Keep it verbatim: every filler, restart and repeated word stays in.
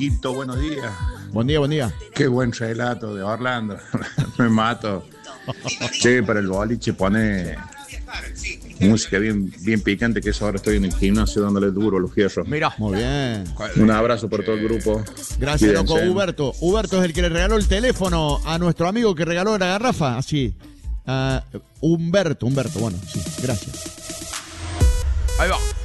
Chiquito, buenos días. Buen día, buen día. Qué buen relato de Orlando. Me mato. Che, para el boliche pone música bien, bien picante, que eso ahora estoy en el gimnasio dándole duro a los fierros. Mira. Muy bien. Un abrazo por todo el grupo. Gracias, Cuídense. loco. Huberto. Huberto es el que le regaló el teléfono a nuestro amigo que regaló la garrafa. Así. Uh, Humberto, Humberto. Bueno, sí. Gracias. Ahí va.